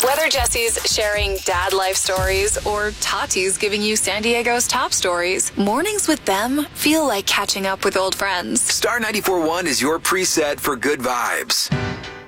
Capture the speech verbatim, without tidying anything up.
Whether Jesse's sharing dad life stories or Tati's giving you San Diego's top stories, mornings with them feel like catching up with old friends. Star ninety-four point one is your preset for good vibes.